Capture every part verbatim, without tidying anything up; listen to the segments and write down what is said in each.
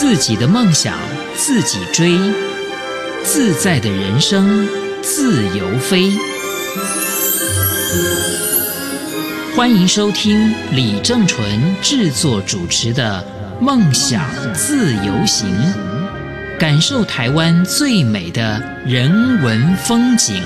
自己的梦想自己追，自在的人生自由飞。欢迎收听李正纯制作主持的《梦想自由行》，感受台湾最美的人文风景。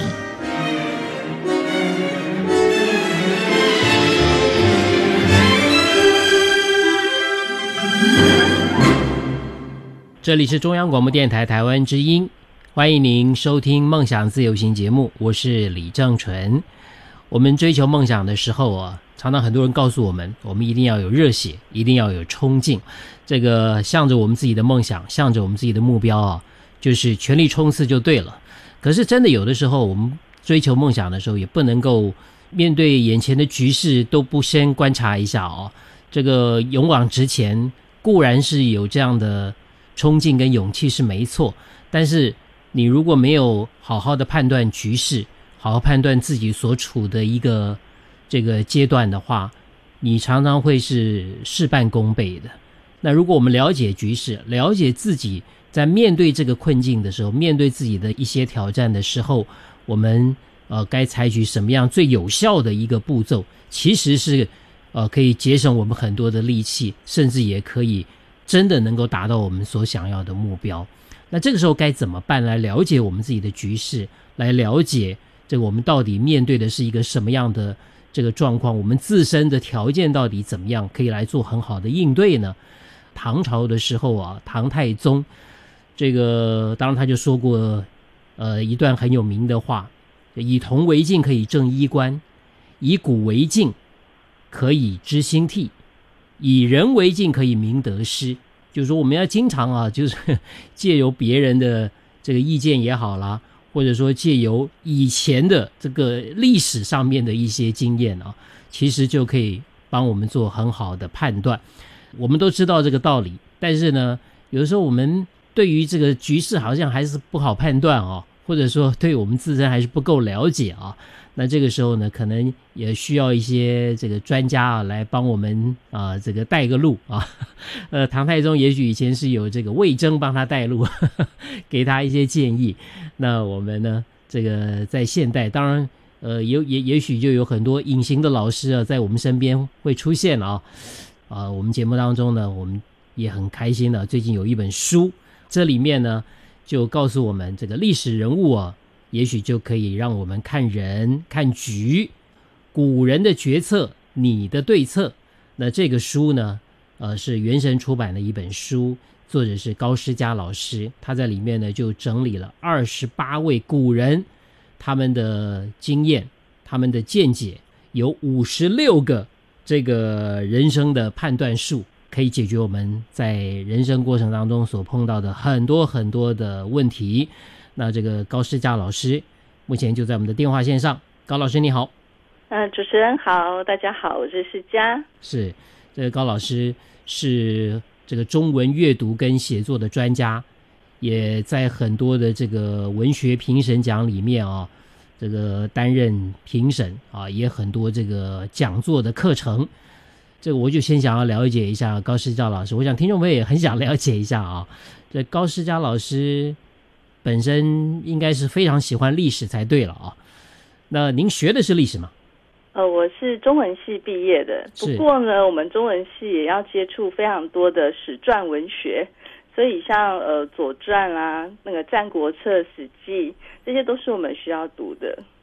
这里是中央广播电台台湾之音，欢迎您收听《梦想自由行》节目，我是李正纯。我们追求梦想的时候啊，常常很多人告诉我们，我们一定要有热血，一定要有冲劲，这个向着我们自己的梦想，向着我们自己的目标啊，就是全力冲刺就对了。可是真的有的时候，我们追求梦想的时候，也不能够面对眼前的局势都不先观察一下哦。这个勇往直前固然是有这样的冲劲跟勇气是没错，但是你如果没有好好的判断局势，好好判断自己所处的一个这个阶段的话，你常常会是事半功倍的。那如果我们了解局势，了解自己在面对这个困境的时候，面对自己的一些挑战的时候，我们呃该采取什么样最有效的一个步骤，其实是呃可以节省我们很多的力气，甚至也可以真的能够达到我们所想要的目标。那这个时候该怎么办？来了解我们自己的局势，来了解这个我们到底面对的是一个什么样的这个状况，我们自身的条件到底怎么样，可以来做很好的应对呢？唐朝的时候啊，唐太宗这个当然他就说过呃一段很有名的话，以铜为镜可以正衣冠，以古为镜可以知兴替，以人为镜可以明得失。就是说我们要经常啊，就是借由别人的这个意见也好啦，或者说借由以前的这个历史上面的一些经验啊，其实就可以帮我们做很好的判断。我们都知道这个道理，但是呢，有的时候我们对于这个局势好像还是不好判断啊，或者说对我们自身还是不够了解啊。那这个时候呢，可能也需要一些这个专家啊来帮我们啊这个带个路啊。呃，唐太宗也许以前是有这个魏征帮他带路，呵呵给他一些建议。那我们呢，这个在现代，当然呃也也也许就有很多隐形的老师啊，在我们身边会出现啊。啊、呃，我们节目当中呢，我们也很开心的，最近有一本书，这里面呢就告诉我们这个历史人物啊。也许就可以让我们看人看局，古人的决策，你的对策。那这个书呢呃，是原神出版的一本书，作者是高诗佳老师，他在里面呢就整理了二十八位古人他们的经验，他们的见解，有五十六个这个人生的判断术，可以解决我们在人生过程当中所碰到的很多很多的问题。那这个高诗佳老师目前就在我们的电话线上。高老师你好。 呃，主持人好，大家好，我是诗佳。 是，这个高老师是这个中文阅读跟写作的专家，也在很多的这个文学评审奖里面啊，这个担任评审啊，也很多这个讲座的课程。这个我就先想要了解一下高诗佳老师，我想听众朋友也很想了解一下啊，这高诗佳老师本身应该是非常喜欢历史才对了啊。那您学的是历史吗？ 呃，我是中文系毕业的，不过呢，我们中文系也要接触非常多的史传文学，所以像呃《左传》啦、那个《战国策》《史记》，这些都是我们需要读的。